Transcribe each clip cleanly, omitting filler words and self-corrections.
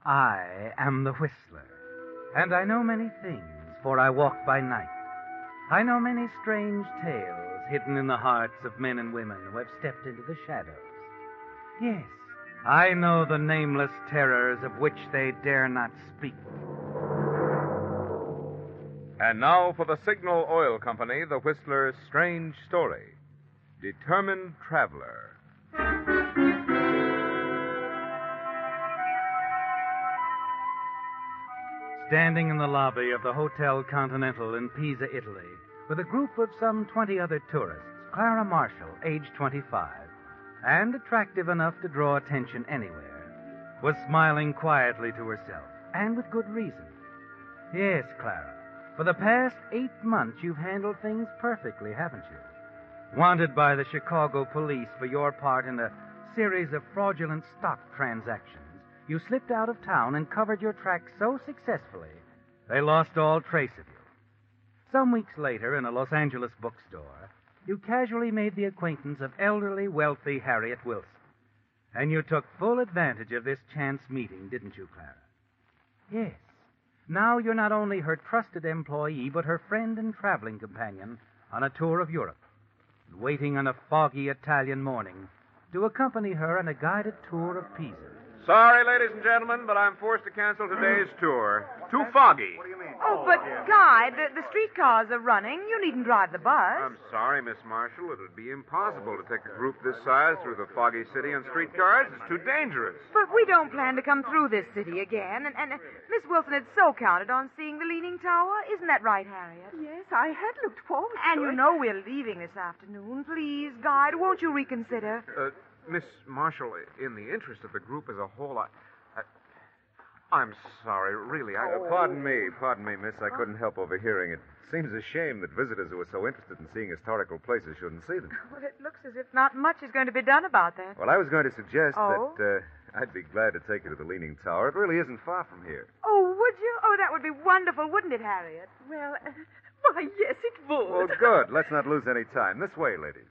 I am the Whistler, and I know many things, for I walk by night. I know many strange tales hidden in the hearts of men and women who have stepped into the shadows. Yes, I know the nameless terrors of which they dare not speak. And now for the Signal Oil Company, the Whistler's strange story. Determined Traveler. Standing in the lobby of the Hotel Continental in Pisa, Italy, with a group of some 20 other tourists, Clara Marshall, age 25, and attractive enough to draw attention anywhere, was smiling quietly to herself, and with good reason. Yes, Clara, for the past 8 months you've handled things perfectly, haven't you? Wanted by the Chicago police for your part in a series of fraudulent stock transactions, you slipped out of town and covered your tracks so successfully, they lost all trace of you. Some weeks later, in a Los Angeles bookstore, you casually made the acquaintance of elderly, wealthy Harriet Wilson. And you took full advantage of this chance meeting, didn't you, Clara? Yes. Now you're not only her trusted employee, but her friend and traveling companion on a tour of Europe, waiting on a foggy Italian morning to accompany her on a guided tour of Pisa. Sorry, ladies and gentlemen, but I'm forced to cancel today's tour. Too foggy. What do you mean? Oh, but, Guy, the streetcars are running. You needn't drive the bus. I'm sorry, Miss Marshall. It would be impossible to take a group this size through the foggy city on streetcars. It's too dangerous. But we don't plan to come through this city again. And Miss Wilson had so counted on seeing the Leaning Tower. Isn't that right, Harriet? Yes, I had looked forward And to you it. know we're leaving this afternoon. Please, Guide, won't you reconsider? Miss Marshall, in the interest of the group as a whole, I'm sorry, really. Pardon me, miss. I couldn't help overhearing it. Seems a shame that visitors who are so interested in seeing historical places shouldn't see them. Well, it looks as if not much is going to be done about that. Well, I was going to suggest Oh? that I'd be glad to take you to the Leaning Tower. It really isn't far from here. Oh, would you? Oh, that would be wonderful, wouldn't it, Harriet? Well, why, yes, it would. Well, good. Let's not lose any time. This way, ladies.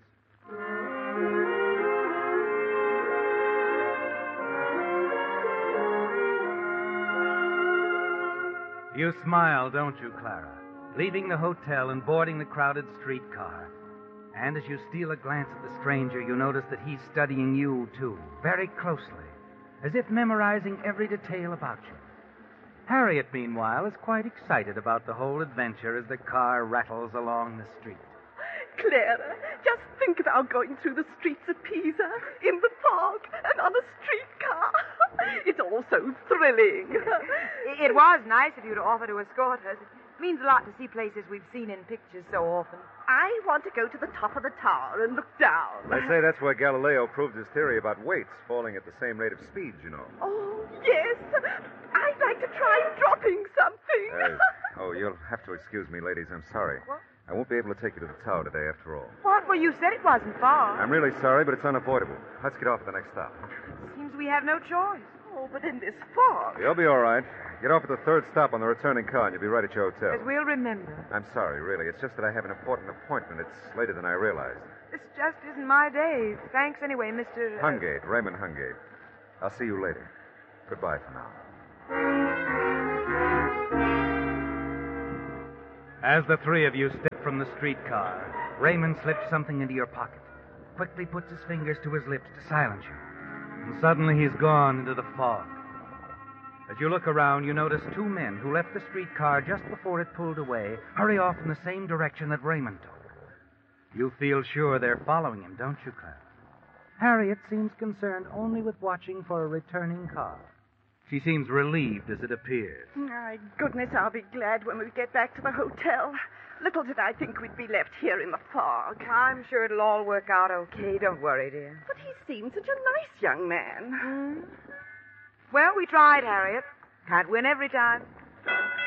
You smile, don't you, Clara, leaving the hotel and boarding the crowded streetcar. And as you steal a glance at the stranger, you notice that he's studying you, too, very closely, as if memorizing every detail about you. Harriet, meanwhile, is quite excited about the whole adventure as the car rattles along the street. Clara, just think about going through the streets of Pisa, in the fog, and on a streetcar. It's all so thrilling. It was nice of you to offer to escort us. It means a lot to see places we've seen in pictures so often. I want to go to the top of the tower and look down. They say that's where Galileo proved his theory about weights falling at the same rate of speed, you know. Oh, yes. I'd like to try dropping something. You'll have to excuse me, ladies. I'm sorry. What? I won't be able to take you to the tower today, after all. What? Well, you said it wasn't far. I'm really sorry, but it's unavoidable. Let's get off at the next stop. Seems we have no choice. Oh, but in this fog. You'll be all right. Get off at the third stop on the returning car, and you'll be right at your hotel. Because we'll remember. I'm sorry, really. It's just that I have an important appointment. It's later than I realized. This just isn't my day. Thanks anyway, Mr. Hungate, Raymond Hungate. I'll see you later. Goodbye for now. As the three of you step from the streetcar, Raymond slips something into your pocket, quickly puts his fingers to his lips to silence you, and suddenly he's gone into the fog. As you look around, you notice two men who left the streetcar just before it pulled away hurry off in the same direction that Raymond took. You feel sure they're following him, don't you, Clara? Harriet seems concerned only with watching for a returning car. She seems relieved as it appears. My goodness, I'll be glad when we get back to the hotel. Little did I think we'd be left here in the fog. I'm sure it'll all work out okay. Don't worry, dear. But he seemed such a nice young man. Well, we tried, Harriet. Can't win every time.